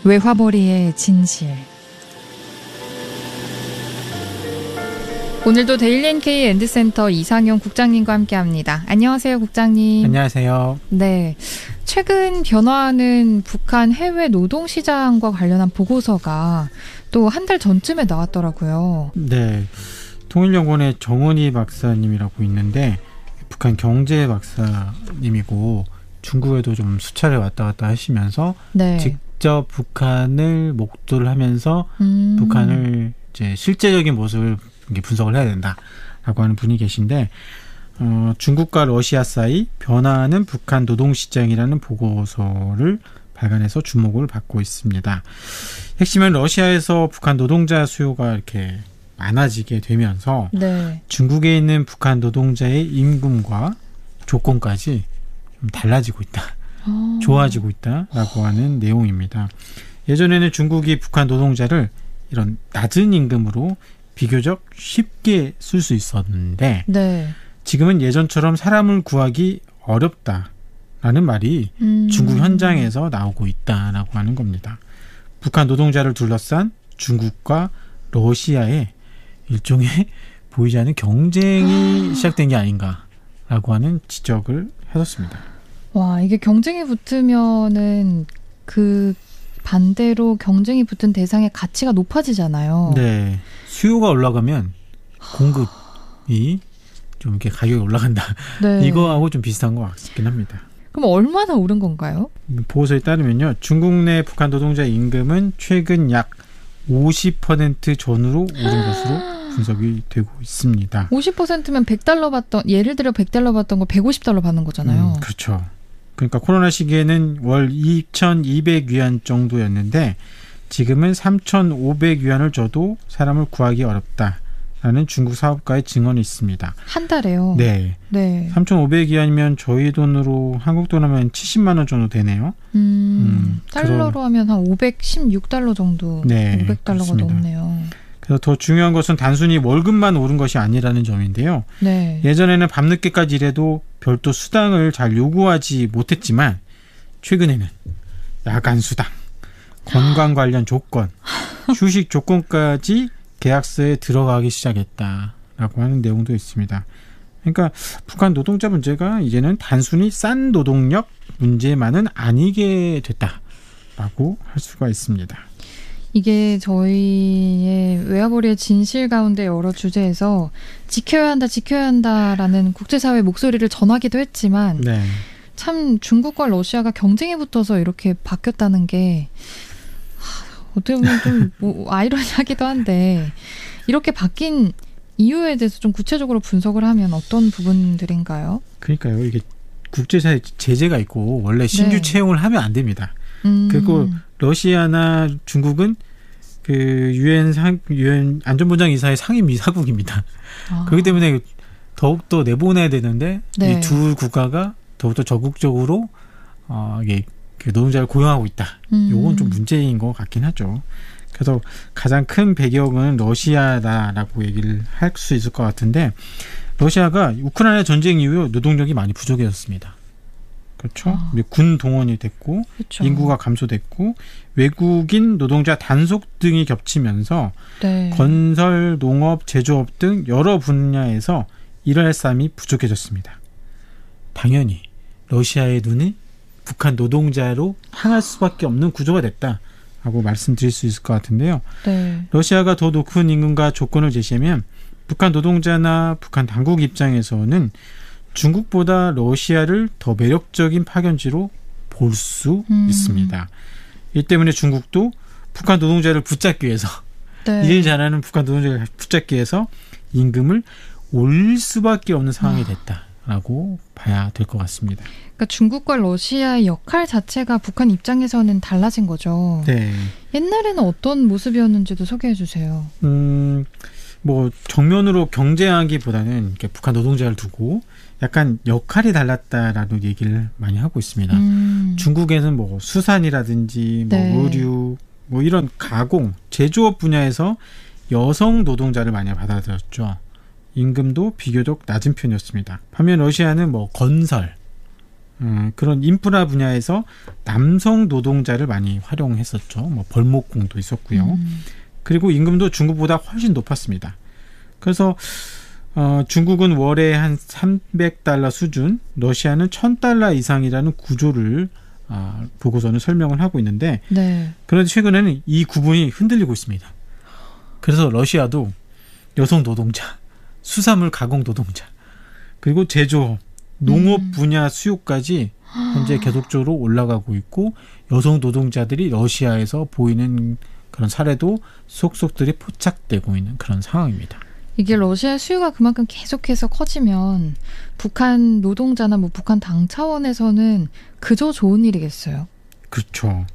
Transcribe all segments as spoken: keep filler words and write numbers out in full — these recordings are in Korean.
외화벌이의 진실. 오늘도 데일리 엔케이 엔드센터 이상용 국장님과 함께합니다. 안녕하세요, 국장님. 안녕하세요. 네, 최근 변화하는 북한 해외 노동시장과 관련한 보고서가 또 한 달 전쯤에 나왔더라고요. 네, 통일연구원의 정은희 박사님이라고 있는데 북한 경제 박사님이고 중국에도 좀 수차례 왔다 갔다 하시면서 네. 직접 북한을 목도를 하면서 음. 북한을 이제 실제적인 모습을 분석을 해야 된다라고 하는 분이 계신데 어, 중국과 러시아 사이 변화하는 북한 노동시장이라는 보고서를 발간해서 주목을 받고 있습니다. 핵심은 러시아에서 북한 노동자 수요가 이렇게 많아지게 되면서 네. 중국에 있는 북한 노동자의 임금과 조건까지 좀 달라지고 있다. 오. 좋아지고 있다라고 하는 내용입니다. 예전에는 중국이 북한 노동자를 이런 낮은 임금으로 비교적 쉽게 쓸 수 있었는데 네. 지금은 예전처럼 사람을 구하기 어렵다라는 말이 음. 중국 현장에서 나오고 있다라고 하는 겁니다. 북한 노동자를 둘러싼 중국과 러시아의 일종의 보이지 않는 경쟁이 시작된 게 아닌가라고 하는 지적을 해뒀습니다. 와, 이게 경쟁이 붙으면은 그 반대로 경쟁이 붙은 대상의 가치가 높아지잖아요. 네. 수요가 올라가면 공급이 좀 이렇게 가격이 올라간다. 네. 이거하고 좀 비슷한 것 같긴 합니다. 그럼 얼마나 오른 건가요? 보고서에 따르면요. 중국 내 북한 노동자 임금은 최근 약 오십 퍼센트 전후로 오른 것으로 분석이 되고 있습니다. 오십 퍼센트면 백 달러 받던, 예를 들어 백 달러 받던 거 백오십 달러 받는 거잖아요. 음, 그렇죠. 그러니까 코로나 시기에는 월 이천이백 위안 정도였는데 지금은 삼천오백 위안을 줘도 사람을 구하기 어렵다라는 중국 사업가의 증언이 있습니다. 한 달에요? 네. 네. 삼천오백 위안이면 저희 돈으로 한국 돈 하면 칠십만 원 정도 되네요. 음, 음 달러로 그런, 하면 한 오백십육 달러 정도, 네, 오백 달러가 그렇습니다. 넘네요. 그래서 더 중요한 것은 단순히 월급만 오른 것이 아니라는 점인데요. 네. 예전에는 밤늦게까지 일해도 별도 수당을 잘 요구하지 못했지만 최근에는 야간 수당, 건강 관련 조건, 휴식 조건까지 계약서에 들어가기 시작했다라고 하는 내용도 있습니다. 그러니까 북한 노동자 문제가 이제는 단순히 싼 노동력 문제만은 아니게 됐다라고 할 수가 있습니다. 이게 저희의 외화벌이의 진실 가운데 여러 주제에서 지켜야 한다, 지켜야 한다라는 국제사회 목소리를 전하기도 했지만 네. 참 중국과 러시아가 경쟁에 붙어서 이렇게 바뀌었다는 게 어떻게 보면 좀 뭐 아이러니하기도 한데 이렇게 바뀐 이유에 대해서 좀 구체적으로 분석을 하면 어떤 부분들인가요? 그러니까요. 이게 국제사회 제재가 있고 원래 신규 네. 채용을 하면 안 됩니다. 음. 그리고 러시아나 중국은 그 유엔 상 유엔 안전보장 이사의 상임 이사국입니다. 아. 그렇기 때문에 더욱 더 내보내야 되는데 네. 이 두 국가가 더욱 더 적극적으로 어, 이게 그 노동자를 고용하고 있다. 음. 요건 좀 문제인 것 같긴 하죠. 그래서 가장 큰 배경은 러시아다라고 얘기를 할 수 있을 것 같은데 러시아가 우크라이나 전쟁 이후 노동력이 많이 부족해졌습니다. 그렇죠. 아. 군 동원이 됐고 그렇죠. 인구가 감소됐고 외국인 노동자 단속 등이 겹치면서 네. 건설, 농업, 제조업 등 여러 분야에서 일할 사람이 부족해졌습니다. 당연히 러시아의 눈이 북한 노동자로 향할 수밖에 없는 구조가 됐다라고 말씀드릴 수 있을 것 같은데요. 네. 러시아가 더 높은 임금과 조건을 제시하면 북한 노동자나 북한 당국 입장에서는 중국보다 러시아를 더 매력적인 파견지로 볼 수 음. 있습니다. 이 때문에 중국도 북한 노동자를 붙잡기 위해서 네. 일 잘하는 북한 노동자를 붙잡기 위해서 임금을 올릴 수밖에 없는 상황이 됐다라고 봐야 될 것 같습니다. 그러니까 중국과 러시아의 역할 자체가 북한 입장에서는 달라진 거죠. 네. 옛날에는 어떤 모습이었는지도 소개해 주세요. 음, 뭐 정면으로 경쟁하기보다는 이렇게 북한 노동자를 두고 약간 역할이 달랐다라는 얘기를 많이 하고 있습니다. 음. 중국에는 뭐 수산이라든지 뭐 네. 의류, 뭐 이런 가공, 제조업 분야에서 여성 노동자를 많이 받아들였죠. 임금도 비교적 낮은 편이었습니다. 반면 러시아는 뭐 건설, 어, 그런 인프라 분야에서 남성 노동자를 많이 활용했었죠. 뭐 벌목공도 있었고요. 음. 그리고 임금도 중국보다 훨씬 높았습니다. 그래서 어, 중국은 월에 한 삼백 달러 수준, 러시아는 천 달러 이상이라는 구조를 아, 보고서는 설명을 하고 있는데 네. 그런데 최근에는 이 구분이 흔들리고 있습니다. 그래서 러시아도 여성 노동자, 수산물 가공 노동자, 그리고 제조업, 농업 음. 분야 수요까지 현재 계속적으로 올라가고 있고 여성 노동자들이 러시아에서 보이는 그런 사례도 속속들이 포착되고 있는 그런 상황입니다. 이게 러시아 수요가 그만큼 계속해서 커지면 북한 노동자나 뭐 북한 당 차원에서는 그저 좋은 일이겠어요. 그렇죠.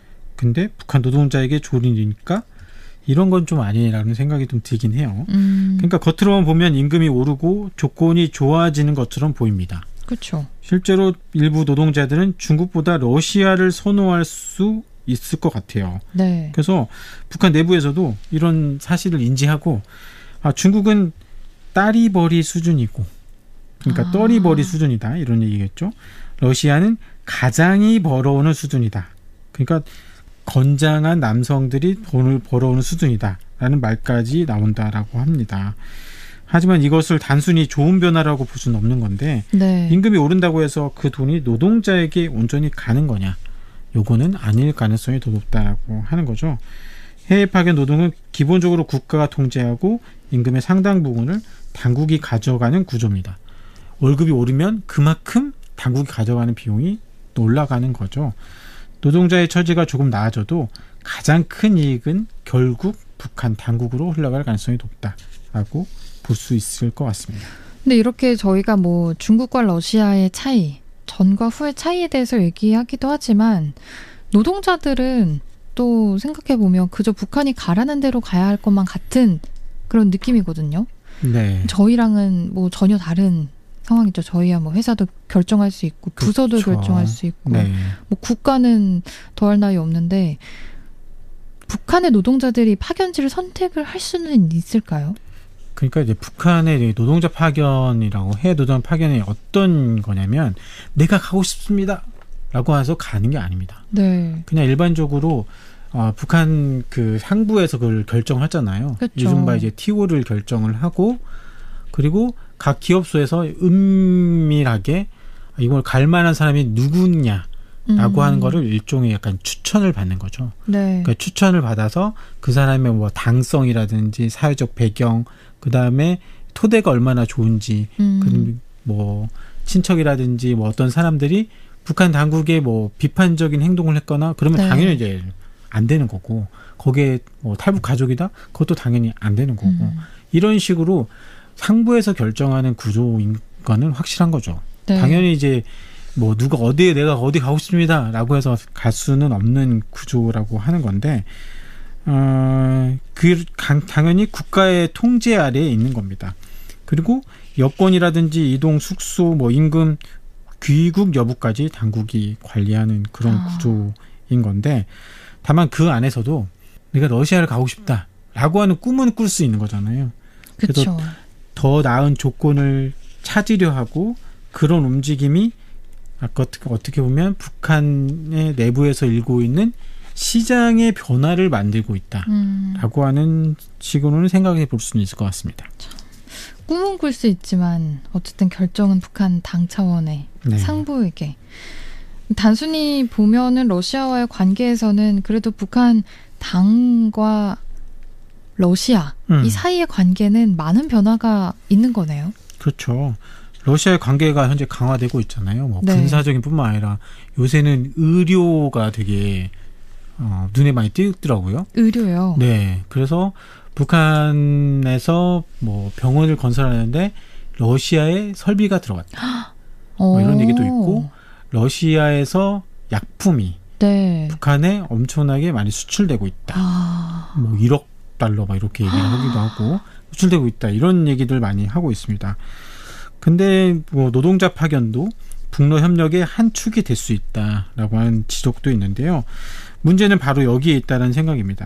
근데 북한 노동자에게 좋은 일이니까 이런 건 좀 아니라는 생각이 좀 들긴 해요. 음. 그러니까 겉으로만 보면 임금이 오르고 조건이 좋아지는 것처럼 보입니다. 그렇죠. 실제로 일부 노동자들은 중국보다 러시아를 선호할 수 있을 것 같아요. 네. 그래서 북한 내부에서도 이런 사실을 인지하고 아, 중국은 따리버리 수준이고 그러니까 아. 떠리버리 수준이다 이런 얘기겠죠. 러시아는 가장이 벌어오는 수준이다. 그러니까 건장한 남성들이 돈을 벌어오는 수준이다라는 말까지 나온다라고 합니다. 하지만 이것을 단순히 좋은 변화라고 볼 수는 없는 건데 네. 임금이 오른다고 해서 그 돈이 노동자에게 온전히 가는 거냐? 요거는 아닐 가능성이 더 높다라고 하는 거죠. 해외 파견 노동은 기본적으로 국가가 통제하고 임금의 상당 부분을 당국이 가져가는 구조입니다. 월급이 오르면 그만큼 당국이 가져가는 비용이 또 올라가는 거죠. 노동자의 처지가 조금 나아져도 가장 큰 이익은 결국 북한 당국으로 흘러갈 가능성이 높다라고 볼 수 있을 것 같습니다. 근데 이렇게 저희가 뭐 중국과 러시아의 차이, 전과 후의 차이에 대해서 얘기하기도 하지만 노동자들은 또 생각해보면 그저 북한이 가라는 대로 가야 할 것만 같은 그런 느낌이거든요. 네. 저희랑은 뭐 전혀 다른 상황이죠. 저희야 뭐 회사도 결정할 수 있고 부서도 그렇죠. 결정할 수 있고 네. 뭐 국가는 더할 나위 없는데 북한의 노동자들이 파견지를 선택을 할 수는 있을까요? 그러니까 이제 북한의 노동자 파견이라고 해외 노동 파견이 어떤 거냐면 내가 가고 싶습니다 라고 해서 가는 게 아닙니다. 네. 그냥 일반적으로 어, 북한 그 상부에서 그걸 결정하잖아요. 그렇죠. 이른바 이제 티오를 결정을 하고 그리고 각 기업소에서 은밀하게 이걸 갈 만한 사람이 누구냐라고 음. 하는 거를 일종의 약간 추천을 받는 거죠. 네. 그러니까 추천을 받아서 그 사람의 뭐 당성이라든지 사회적 배경, 그 다음에 토대가 얼마나 좋은지, 음. 그 뭐 친척이라든지 뭐 어떤 사람들이 북한 당국에 뭐 비판적인 행동을 했거나 그러면 네. 당연히 이제 안 되는 거고 거기에 뭐 탈북 가족이다? 그것도 당연히 안 되는 거고 음. 이런 식으로 상부에서 결정하는 구조인 거는 확실한 거죠. 네. 당연히 이제 뭐 누가 어디에 내가 어디 가고 싶습니다라고 해서 갈 수는 없는 구조라고 하는 건데 어, 그 당연히 국가의 통제 아래에 있는 겁니다. 그리고 여권이라든지 이동 숙소 뭐 임금 귀국 여부까지 당국이 관리하는 그런 아. 구조인 건데 다만 그 안에서도 내가 러시아를 가고 싶다라고 하는 꿈은 꿀 수 있는 거잖아요. 그래서 그쵸. 더 나은 조건을 찾으려 하고 그런 움직임이 아까 어떻게 보면 북한의 내부에서 일고 있는 시장의 변화를 만들고 있다라고 음. 하는 식으로는 생각해 볼 수는 있을 것 같습니다. 참. 꿈은 꿀 수 있지만 어쨌든 결정은 북한 당 차원의 네. 상부에게. 단순히 보면은 러시아와의 관계에서는 그래도 북한 당과 러시아 음. 이 사이의 관계는 많은 변화가 있는 거네요. 그렇죠. 러시아의 관계가 현재 강화되고 있잖아요. 뭐 네. 군사적인 뿐만 아니라 요새는 의료가 되게 어, 눈에 많이 띄더라고요. 의료요? 네. 그래서 북한에서 뭐 병원을 건설하는데 러시아에 설비가 들어갔다. 뭐 이런 얘기도 있고 러시아에서 약품이 네. 북한에 엄청나게 많이 수출되고 있다. 아. 뭐 일억 달러 막 이렇게 얘기를 하기도 하고 수출되고 있다. 이런 얘기들 많이 하고 있습니다. 근데 뭐 노동자 파견도 북러 협력의 한 축이 될 수 있다라고 하는 지적도 있는데요. 문제는 바로 여기에 있다는 생각입니다.